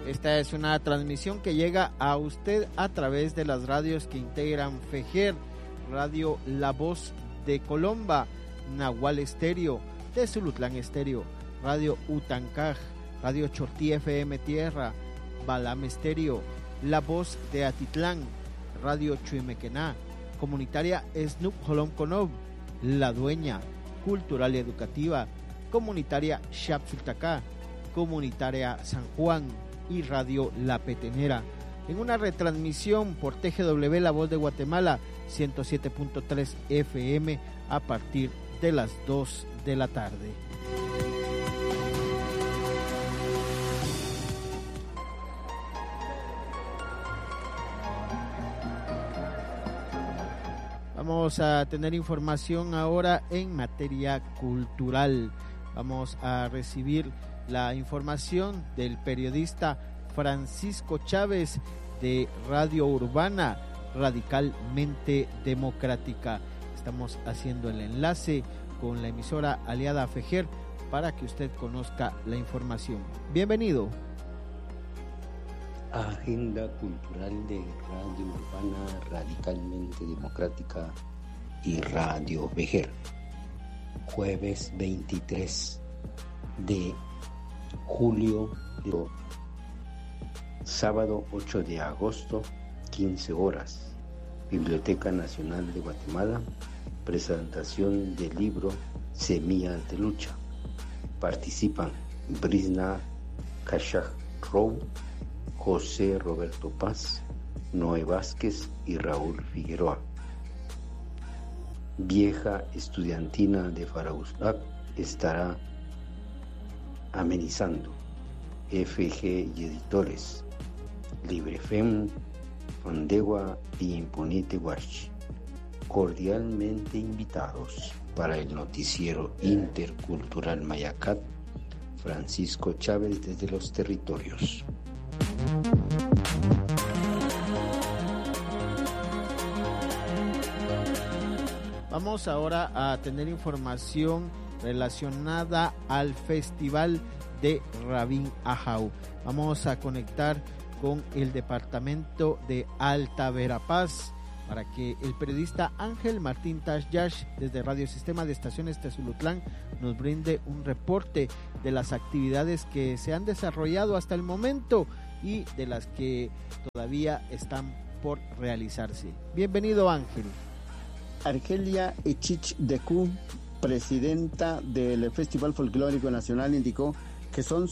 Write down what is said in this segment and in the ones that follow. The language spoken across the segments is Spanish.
Esta es una transmisión que llega a usted a través de las radios que integran FEJER, Radio La Voz de Colomba, Nahual Estéreo, Tezulutlán Estéreo, Radio Utancaj, Radio Chortí FM Tierra, Balam Estéreo, La Voz de Atitlán, Radio Chuimequená, Comunitaria Snup Jolom Conov, La Dueña, Cultural y Educativa, Comunitaria Xapsultacá, Comunitaria San Juan y Radio La Petenera, en una retransmisión por TGW La Voz de Guatemala 107.3 FM a partir de las 2 de la tarde. Vamos a tener información ahora en materia cultural. Vamos a recibir la información del periodista Francisco Chávez de Radio Urbana, Radicalmente Democrática. Estamos haciendo el enlace con la emisora aliada a FEJER para que usted conozca la información. Bienvenido. Agenda cultural de Radio Urbana, Radicalmente Democrática y Radio FEJER. Jueves 23 de julio, sábado 8 de agosto, 15 horas. Biblioteca Nacional de Guatemala, presentación del libro Semillas de Lucha. Participan Brisna Kashaj Rou, José Roberto Paz, Noé Vázquez y Raúl Figueroa. Vieja Estudiantina de Farauzlac estará amenizando. FG y Editores, Librefem, Fondegua y Imponite Huachi. Cordialmente invitados para el noticiero intercultural Mayacat, Francisco Chávez desde los territorios. Vamos ahora a tener información relacionada al Festival de Rabín Ajau. Vamos a conectar con el departamento de Alta Verapaz para que el periodista Ángel Martín Tashyash desde Radio Sistema de Estaciones Tezulutlán nos brinde un reporte de las actividades que se han desarrollado hasta el momento y de las que todavía están por realizarse. Bienvenido, Ángel. Argelia Echich Decu, presidenta del Festival Folclórico Nacional, indicó que son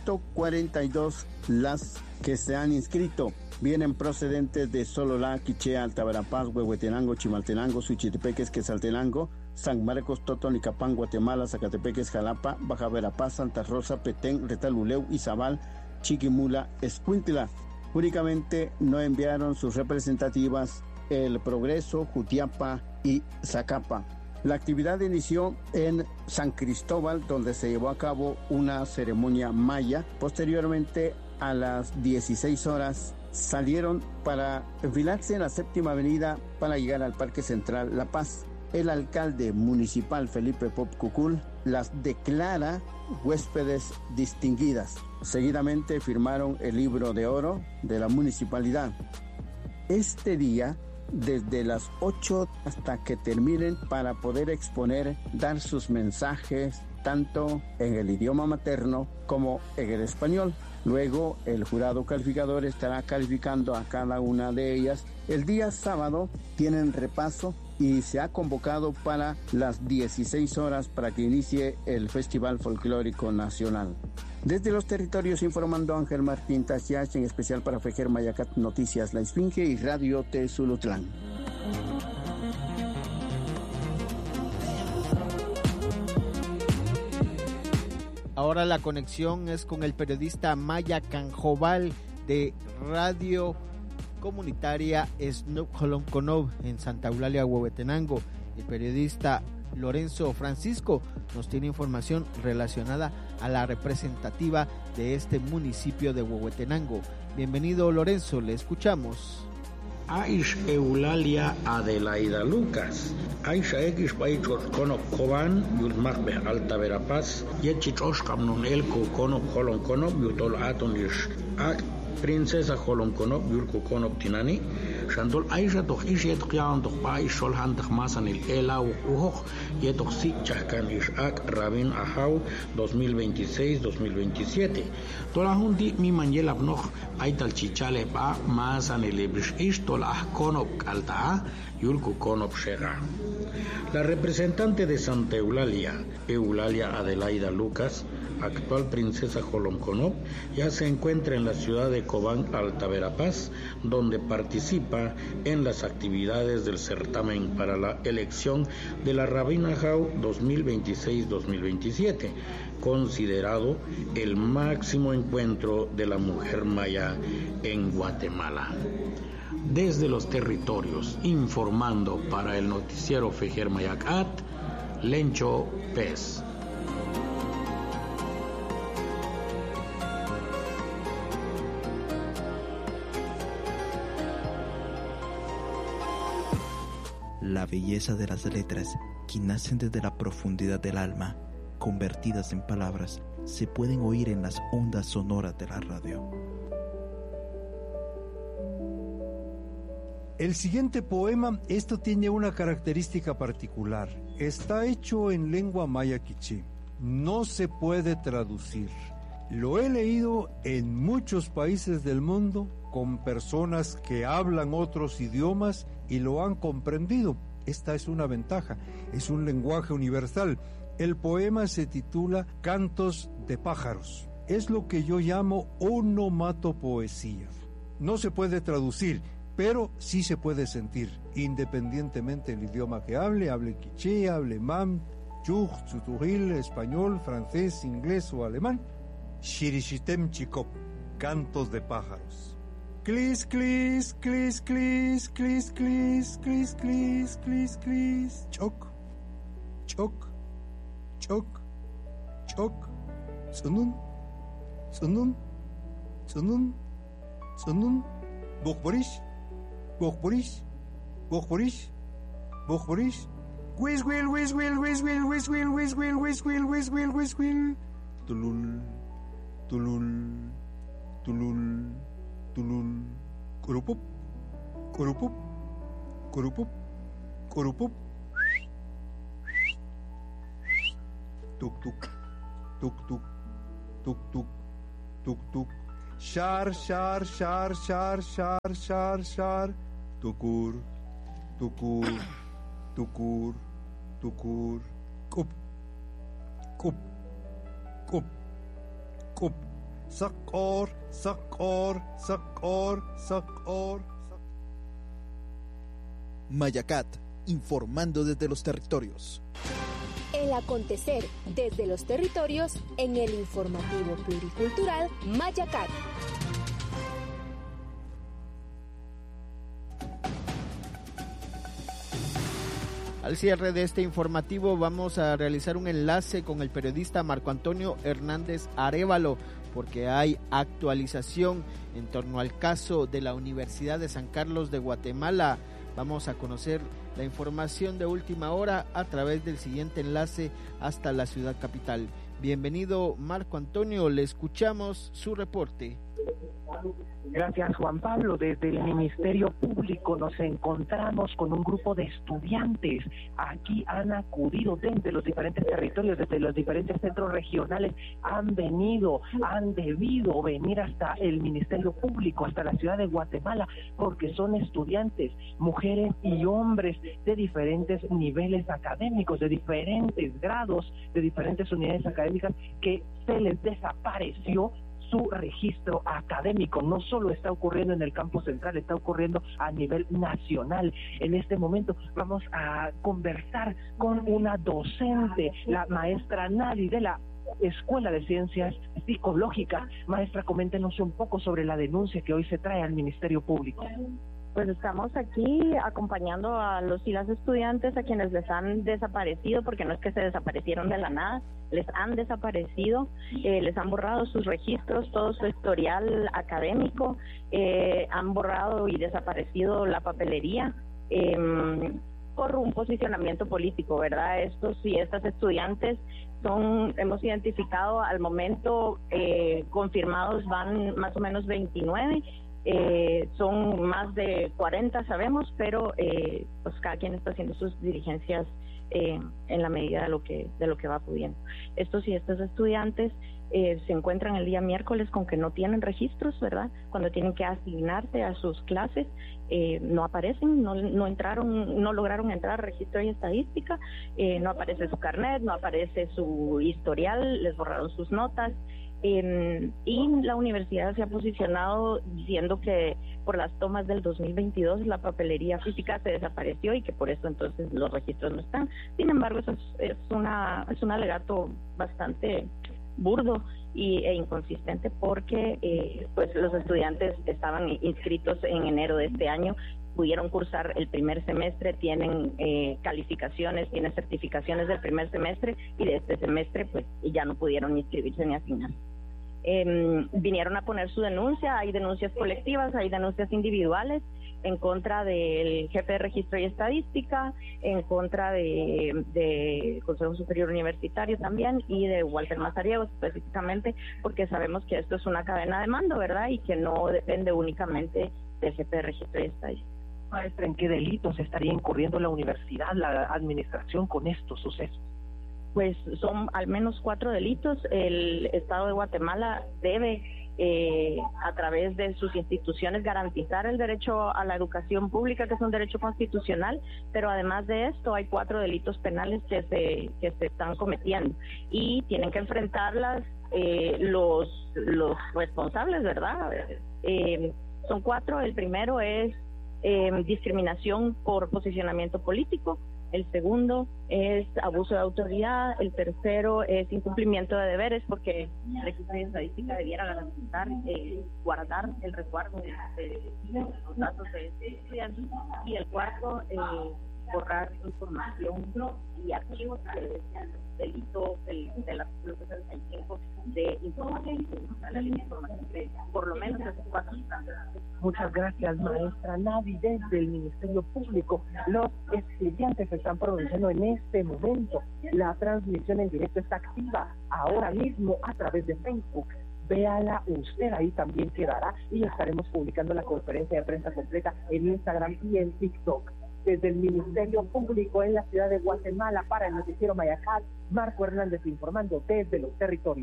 142 las que se han inscrito. Vienen procedentes de Sololá, Quiché, Alta Verapaz, Huehuetenango, Chimaltenango, Suchitepeques, Quetzaltenango, San Marcos, Totonicapán, Guatemala, Zacatepeques, Jalapa, Baja Verapaz, Santa Rosa, Petén, Retaluleu, Izabal, Chiquimula, Escuintla. Únicamente no enviaron sus representativas El Progreso, Jutiapa y Zacapa. La actividad inició en San Cristóbal, donde se llevó a cabo una ceremonia maya. Posteriormente, a las 16 horas, salieron para enfilarse en la séptima avenida para llegar al Parque Central La Paz. El alcalde municipal, Felipe Pop Cucul, las declara huéspedes distinguidas. Seguidamente firmaron el libro de oro de la municipalidad. Este día, desde las 8 hasta que terminen, para poder exponer, dar sus mensajes tanto en el idioma materno como en el español. Luego el jurado calificador estará calificando a cada una de ellas. El día sábado tienen repaso y se ha convocado para las 16 horas para que inicie el Festival Folclórico Nacional. Desde los territorios informando Ángel Martín Tashyash, en especial para FEJER Mayacat Noticias La Esfinge y Radio Tezulutlán. Ahora la conexión es con el periodista Maya Canjobal de Radio Comunitaria Snup Jolomconov en Santa Eulalia, Huehuetenango. El periodista Lorenzo Francisco nos tiene información relacionada a la representativa de este municipio de Huehuetenango. Bienvenido, Lorenzo, le escuchamos. Aish Eulalia Adelaida Lucas. Aisha X Paichos Conop Coban, Yulmachbe Alta Verapaz, Yechichosh Kamnun Elko Conop Holon Conop, Yutol Atonish Ak. Princesa Holon Conop, Yulko Conop Tinani, Shandol Aisha toch ish yet Kian toch Pai Sholhan Masan il Ela Uhoch, Yetoch Sik Chahkan Ishak, Rabin Ahau, 2026-2027. Tola Hundi, mi Manjel Abnoch, Aital Chichale Pa, Masan el Ebrish Ish, Tola Conop Kalta, Yulko Conop Shega. La representante de Santa Eulalia, Eulalia Adelaida Lucas, actual princesa Jolonconop, ya se encuentra en la ciudad de Cobán, Alta Verapaz, donde participa en las actividades del certamen para la elección de la Rabina Jau 2026-2027, considerado el máximo encuentro de la mujer maya en Guatemala. Desde los territorios, informando para el noticiero Fejer Mayacat, Lencho Pez. La belleza de las letras, que nacen desde la profundidad del alma, convertidas en palabras, se pueden oír en las ondas sonoras de la radio. El siguiente poema, esto tiene una característica particular. Está hecho en lengua maya quiché. No se puede traducir. Lo he leído en muchos países del mundo con personas que hablan otros idiomas y lo han comprendido. Esta es una ventaja. Es un lenguaje universal. El poema se titula Cantos de pájaros. Es lo que yo llamo onomatopoesía. No se puede traducir, pero sí se puede sentir, independientemente del idioma que hable quiché, hable mam, chuj, tzutujil, español, francés, inglés o alemán. Shirishitem chikop, cantos de pájaros. Clis, clis, clis, clis, clis, clis, clis, clis, clis, clis, choc, choc, choc, choc, sonun, sonun, sonun, sonun, bokborish, bokborish, bokborish, bokborish, whiz will, whiz will, whiz will, whiz will, whiz will, whiz will, whiz will, whiz will, tulul, tulul, tulul, tulul, kurupup, kurupup, kurupup, kurupup, tuk tuk, tuk tuk, tuk tuk, tuk tuk, shar shar shar shar shar shar shar, tukur, tukur, tukur, tukur, kup, kup, kup, kup, sakor, sakor, sakor, sakor. Mayacat, informando desde los territorios. El acontecer desde los territorios en el informativo pluricultural Mayacat. Al cierre de este informativo vamos a realizar un enlace con el periodista Marco Antonio Hernández Arévalo, porque hay actualización en torno al caso de la Universidad de San Carlos de Guatemala. Vamos a conocer la información de última hora a través del siguiente enlace hasta la ciudad capital. Bienvenido, Marco Antonio, le escuchamos su reporte. Gracias, Juan Pablo. Desde el Ministerio Público nos encontramos con un grupo de estudiantes. Aquí han acudido desde los diferentes territorios, desde los diferentes centros regionales, han debido venir hasta el Ministerio Público, hasta la ciudad de Guatemala, porque son estudiantes, mujeres y hombres de diferentes niveles académicos, de diferentes grados, de diferentes unidades académicas, que se les desapareció su registro académico. No solo está ocurriendo en el campus central, está ocurriendo a nivel nacional. En este momento vamos a conversar con una docente, la maestra Nadi de la Escuela de Ciencias Psicológicas. Maestra, coméntenos un poco sobre la denuncia que hoy se trae al Ministerio Público. Pues estamos aquí acompañando a los y las estudiantes a quienes les han desaparecido, porque no es que se desaparecieron de la nada, les han desaparecido, les han borrado sus registros, todo su historial académico, han borrado y desaparecido la papelería por un posicionamiento político, ¿verdad? Estos y estas estudiantes hemos identificado al momento confirmados van más o menos 29. Son más de 40, sabemos, pero pues cada quien está haciendo sus diligencias en la medida de lo que va pudiendo. Estos y estas estudiantes se encuentran el día miércoles con que no tienen registros, ¿verdad? Cuando tienen que asignarse a sus clases, no aparecen, no lograron entrar al registro y estadística, no aparece su carnet, no aparece su historial, les borraron sus notas. Y la universidad se ha posicionado diciendo que por las tomas del 2022 la papelería física se desapareció y que por eso entonces los registros no están. Sin embargo, eso es un alegato bastante burdo e inconsistente, porque pues los estudiantes estaban inscritos en enero de este año, pudieron cursar el primer semestre, tienen calificaciones, tienen certificaciones del primer semestre, y de este semestre pues ya no pudieron inscribirse ni asignarse. Vinieron a poner su denuncia, hay denuncias colectivas, hay denuncias individuales en contra del jefe de registro y estadística, en contra de Consejo Superior Universitario también, y de Walter Mazariegos específicamente, porque sabemos que esto es una cadena de mando, ¿verdad? Y que no depende únicamente del jefe de registro y estadística. Maestra, ¿en qué delitos estaría incurriendo la universidad, la administración con estos sucesos? Pues son al menos 4 delitos. El Estado de Guatemala debe, a través de sus instituciones, garantizar el derecho a la educación pública, que es un derecho constitucional, pero además de esto hay 4 delitos penales que se están cometiendo, y tienen que enfrentarlas los responsables, ¿verdad? Son 4. El primero es discriminación por posicionamiento político. El segundo es abuso de autoridad. El tercero es incumplimiento de deberes, porque el registro de estadística debiera garantizar guardar el resguardo de los datos de estudiantes. Y el cuarto, borrar información y archivos, delito del artículo 65 de información de por lo menos esos 4. Muchas gracias, maestra Navi. Desde el Ministerio Público, los estudiantes se están pronunciando en este momento. La transmisión en directo está activa ahora mismo a través de Facebook. Véala usted, ahí también quedará, y estaremos publicando la conferencia de prensa completa en Instagram y en TikTok. Desde el Ministerio Público en la ciudad de Guatemala, para el noticiero Mayacat, Marco Hernández informando desde los territorios.